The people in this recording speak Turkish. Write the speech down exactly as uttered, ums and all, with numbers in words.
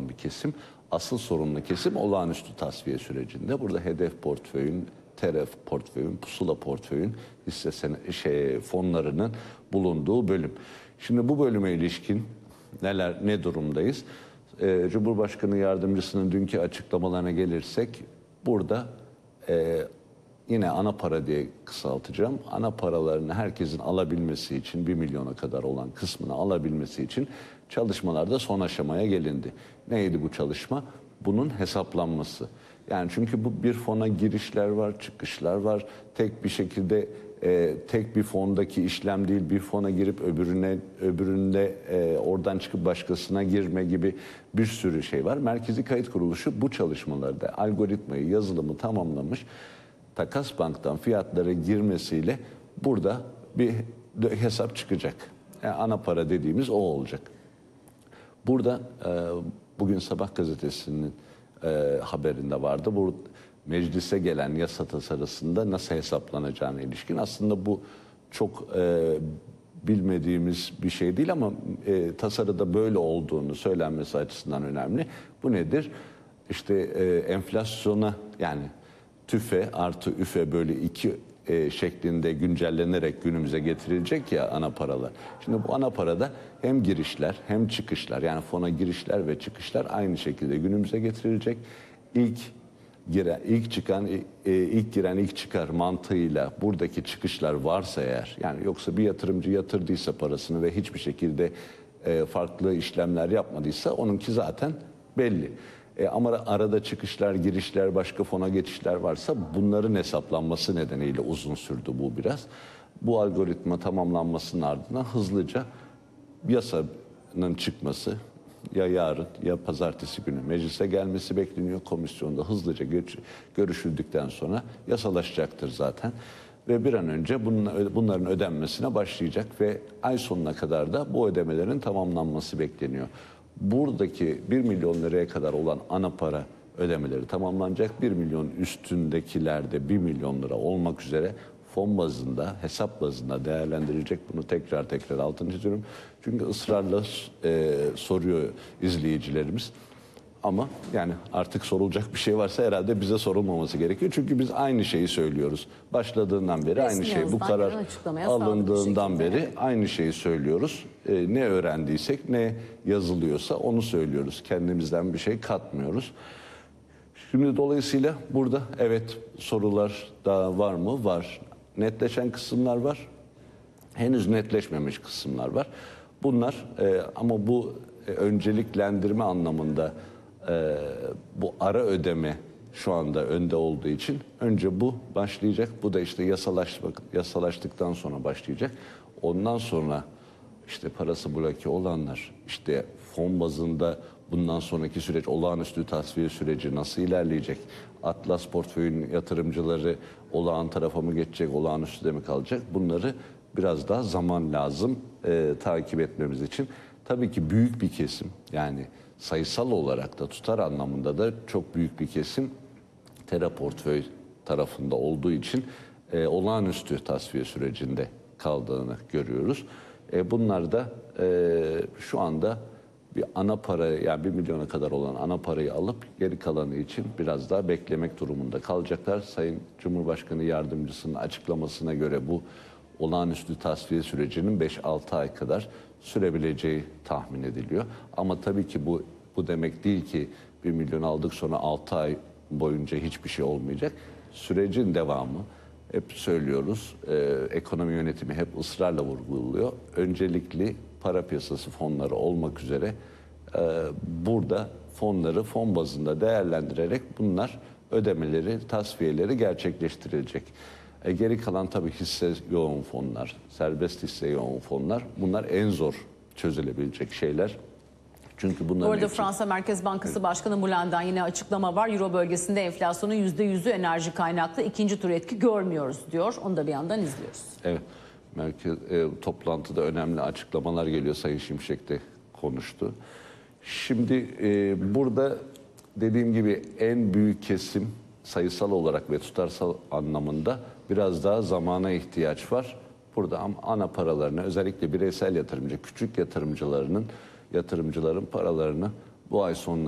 bir kesim. Asıl sorunlu kesim olağanüstü tasfiye sürecinde. Burada hedef portföyün, teref portföyün, pusula portföyün, hisse sene, şey, fonlarının bulunduğu bölüm. Şimdi bu bölüme ilişkin neler, ne durumdayız? Ee, Cumhurbaşkanı Yardımcısının dünkü açıklamalarına gelirsek, burada e, yine ana para diye kısaltacağım. Ana paralarını herkesin alabilmesi için, bir milyona kadar olan kısmını alabilmesi için çalışmalarda son aşamaya gelindi. Neydi bu çalışma? Bunun hesaplanması. Yani çünkü bu bir fona girişler var, çıkışlar var. Tek bir şekilde e, tek bir fondaki işlem değil, bir fona girip öbürüne öbüründe e, oradan çıkıp başkasına girme gibi bir sürü şey var. Merkezi Kayıt Kuruluşu bu çalışmalarda algoritmayı, yazılımı tamamlamış. Takas Bank'tan fiyatlara girmesiyle burada bir hesap çıkacak. Yani ana para dediğimiz o olacak. Burada e, bugün Sabah gazetesinin e, haberinde vardı. Bu meclise gelen yasa tasarısında nasıl hesaplanacağına ilişkin. Aslında bu çok e, bilmediğimiz bir şey değil ama e, tasarıda böyle olduğunu söylenmesi açısından önemli. Bu nedir? İşte e, enflasyona, yani tüfe artı üfe böyle iki e, şeklinde güncellenerek günümüze getirilecek ya ana paralar. Şimdi bu ana parada hem girişler hem çıkışlar, yani fona girişler ve çıkışlar aynı şekilde günümüze getirilecek. İlk giren, ilk çıkan, e, ilk giren ilk çıkar mantığıyla buradaki çıkışlar varsa eğer, yani yoksa bir yatırımcı yatırdıysa parasını ve hiçbir şekilde e, farklı işlemler yapmadıysa onunki zaten belli. E ama arada çıkışlar, girişler, başka fona geçişler varsa bunların hesaplanması nedeniyle uzun sürdü bu biraz. Bu algoritma tamamlanmasının ardından hızlıca yasanın çıkması, ya yarın ya pazartesi günü meclise gelmesi bekleniyor. Komisyonda hızlıca görüşüldükten sonra yasalaşacaktır zaten. Ve bir an önce bunların ödenmesine başlayacak ve ay sonuna kadar da bu ödemelerin tamamlanması bekleniyor. Buradaki bir milyon liraya kadar olan ana para ödemeleri tamamlanacak. bir milyon üstündekilerde bir milyon lira olmak üzere fon bazında, hesap bazında değerlendirilecek. Bunu tekrar tekrar altını çiziyorum. Çünkü ısrarla e, soruyor izleyicilerimiz. Ama yani artık sorulacak bir şey varsa herhalde bize sorulmaması gerekiyor. Çünkü biz aynı şeyi söylüyoruz. Başladığından beri aynı şey. Bu karar alındığından beri aynı şeyi söylüyoruz. Ee, ne öğrendiysek, ne yazılıyorsa onu söylüyoruz. Kendimizden bir şey katmıyoruz. Şimdi dolayısıyla burada evet sorular daha var mı? Var. Netleşen kısımlar var. Henüz netleşmemiş kısımlar var. Bunlar e, ama bu e, önceliklendirme anlamında Ee, bu ara ödeme şu anda önde olduğu için önce bu başlayacak. Bu da işte yasalaşmak, yasalaştıktan sonra başlayacak. Ondan sonra işte parası bloke olanlar, işte fon bazında bundan sonraki süreç, olağanüstü tasfiye süreci nasıl ilerleyecek? Atlas portföyün yatırımcıları olağan tarafa mı geçecek, olağanüstü mi kalacak? Bunları biraz daha zaman lazım e, takip etmemiz için. Tabii ki büyük bir kesim, yani sayısal olarak da tutar anlamında da çok büyük bir kesim Tera portföy tarafında olduğu için e, olağanüstü tasfiye sürecinde kaldığını görüyoruz. E, bunlar da e, şu anda bir ana para, yani bir milyona kadar olan ana parayı alıp geri kalanı için biraz daha beklemek durumunda kalacaklar. Sayın Cumhurbaşkanı Yardımcısının açıklamasına göre bu olağanüstü tasfiye sürecinin beş altı ay kadar sürebileceği tahmin ediliyor. Ama tabii ki bu bu demek değil ki bir milyon aldık sonra altı ay boyunca hiçbir şey olmayacak. Sürecin devamı, hep söylüyoruz, e, ekonomi yönetimi hep ısrarla vurguluyor. Öncelikli para piyasası fonları olmak üzere e, burada fonları fon bazında değerlendirerek bunlar ödemeleri, tasfiyeleri gerçekleştirilecek. E, geri kalan tabii hisse yoğun fonlar, serbest hisse yoğun fonlar, bunlar en zor çözülebilecek şeyler. Çünkü bunların Bu arada hepsi... Fransa Merkez Bankası evet. Başkanı Moulin'den yine açıklama var. Euro bölgesinde enflasyonun yüzde yüzü enerji kaynaklı, ikinci tur etki görmüyoruz diyor. Onu da bir yandan izliyoruz. Evet, merkez e, toplantıda önemli açıklamalar geliyor. Sayın Şimşek de konuştu. Şimdi e, burada dediğim gibi en büyük kesim sayısal olarak ve tutarsal anlamında biraz daha zamana ihtiyaç var. Burada ana paralarını, özellikle bireysel yatırımcı, küçük yatırımcılarının, yatırımcıların paralarını bu ay sonuna